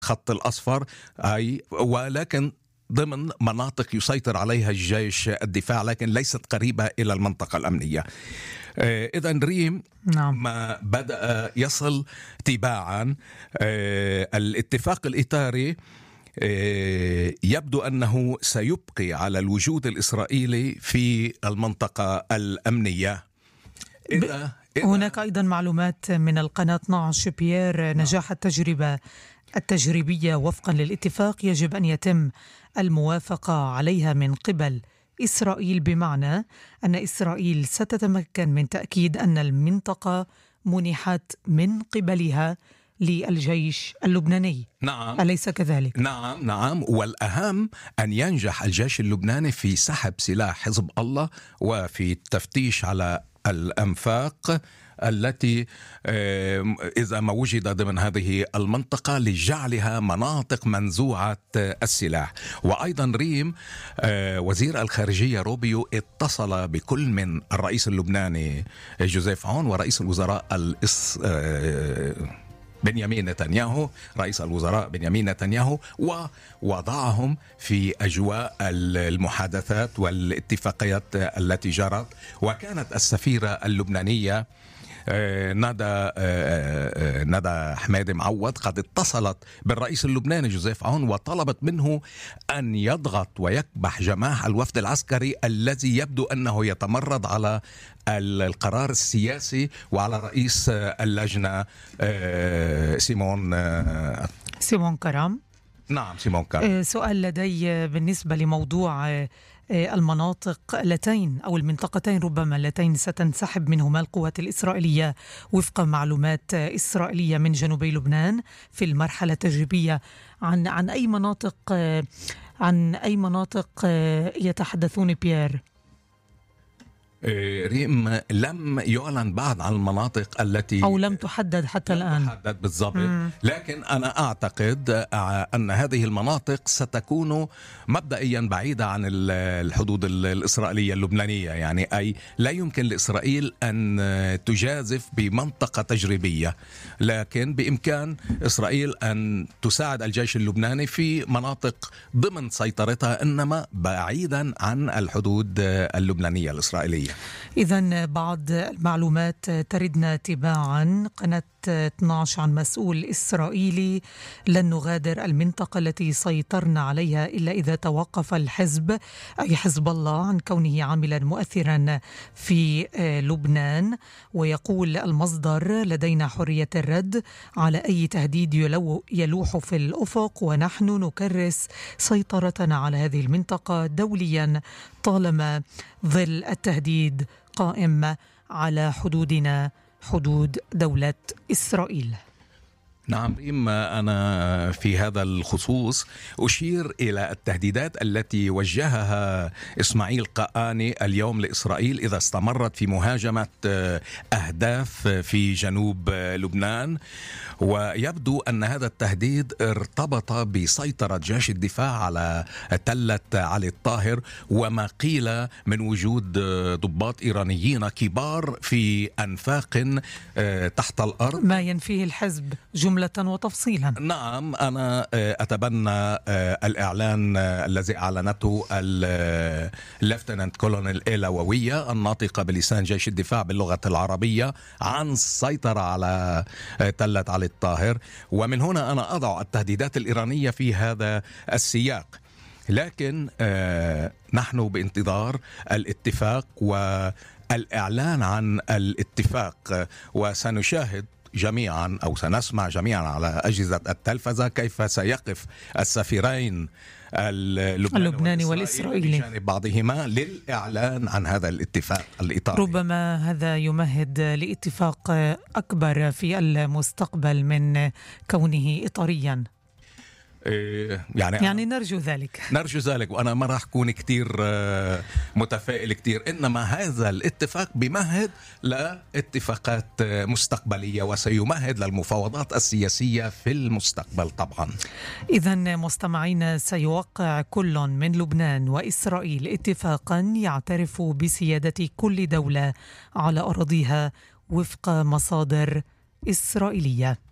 الخط الأصفر، ولكن ضمن مناطق يسيطر عليها الجيش الدفاع، لكن ليست قريبة إلى المنطقة الأمنية. إذن ريم ما بدأ يصل تباعا. الاتفاق الإطاري يبدو أنه سيبقي على الوجود الإسرائيلي في المنطقة الأمنية. هناك أيضا معلومات من القناة 12 بيير: نجاح التجربة التجريبية وفقا للاتفاق يجب أن يتم الموافقة عليها من قبل إسرائيل، بمعنى أن إسرائيل ستتمكن من تأكيد أن المنطقة منحت من قبلها للجيش اللبناني. نعم، أليس كذلك؟ نعم، والأهم أن ينجح الجيش اللبناني في سحب سلاح حزب الله وفي التفتيش على الأنفاق التي إذا ما وجد ضمن هذه المنطقة لجعلها مناطق منزوعة السلاح. وأيضا ريم وزير الخارجية روبيو اتصل بكل من الرئيس اللبناني جوزيف عون ورئيس الوزراء بنيامين نتنياهو، رئيس الوزراء بنيامين نتنياهو، ووضعهم في أجواء المحادثات والاتفاقيات التي جرت. وكانت السفيرة اللبنانية ندى حمادي معوض قد اتصلت بالرئيس اللبناني جوزيف عون وطلبت منه أن يضغط ويكبح جماح الوفد العسكري الذي يبدو أنه يتمرد على القرار السياسي وعلى رئيس اللجنة سيمون كرام. نعم، سيمون كرام. سؤال لدي بالنسبة لموضوع المناطق اللتين أو المنطقتين ربما اللتين ستنسحب منهما القوات الإسرائيلية وفق معلومات إسرائيلية من جنوبي لبنان في المرحلة التجريبية. عن أي مناطق يتحدثون بيير؟ ريم، لم يعلن بعد عن المناطق التي أو لم تحدد حتى الآن. تحدد بالضبط. لكن أنا أعتقد أن هذه المناطق ستكون مبدئيا بعيدة عن الحدود الإسرائيلية اللبنانية، يعني أي لا يمكن لإسرائيل أن تجازف بمنطقة تجريبية، لكن بإمكان إسرائيل أن تساعد الجيش اللبناني في مناطق ضمن سيطرتها إنما بعيدا عن الحدود اللبنانية الإسرائيلية. إذن بعض المعلومات تردنا تباعا. قناة 12 عن مسؤول إسرائيلي: لن نغادر المنطقة التي سيطرنا عليها إلا إذا توقف الحزب أي حزب الله عن كونه عاملا مؤثرا في لبنان. ويقول المصدر: لدينا حرية الرد على أي تهديد يلوح في الأفق، ونحن نكرس سيطرتنا على هذه المنطقة دوليا طالما ظل التهديد قائم على حدودنا، حدود دولة إسرائيل. نعم، إما أنا في هذا الخصوص أشير إلى التهديدات التي وجهها إسماعيل قآني اليوم لإسرائيل إذا استمرت في مهاجمة أهداف في جنوب لبنان. ويبدو أن هذا التهديد ارتبط بسيطرة جيش الدفاع على تلة علي الطاهر، وما قيل من وجود ضباط إيرانيين كبار في أنفاق تحت الأرض، ما ينفيه الحزب جملة وتفصيلا. نعم، أنا أتبنى الإعلان الذي أعلنته الليفتنانت كولونيل إيلاوية الناطقة بلسان جيش الدفاع باللغة العربية عن السيطرة على تلة علي الطاهر. ومن هنا أنا أضع التهديدات الإيرانية في هذا السياق. لكن نحن بانتظار الاتفاق والإعلان عن الاتفاق، وسنشاهد جميعا أو سنسمع جميعا على أجهزة التلفزة كيف سيقف السفيرين اللبناني والإسرائيلي بجانب بعضهما للإعلان عن هذا الاتفاق الإطاري. ربما هذا يمهد لاتفاق أكبر في المستقبل من كونه إطاريا. يعني نرجو ذلك، وأنا ما راح أكون كتير متفائل كتير، إنما هذا الاتفاق بيمهد لاتفاقات مستقبلية وسيمهد للمفاوضات السياسية في المستقبل طبعا. إذن مستمعين، سيوقع كل من لبنان وإسرائيل اتفاقا يعترف بسيادة كل دولة على أراضيها وفق مصادر إسرائيلية.